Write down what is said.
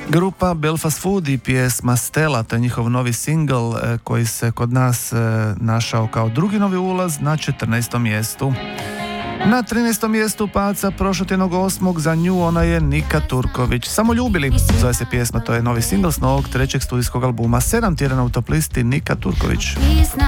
Grupa Belfast Food i pjesma Stella, to je njihov novi singl koji se kod nas našao kao drugi novi ulaz na 14. mjestu. Na 13. mjestu paca prošlotjednog 8. za nju ona je Nika Turković. Samo ljubili, zove se pjesma, to je novi singl s novog trećeg studijskog albuma. 7 tjedana u top listi Nika Turković.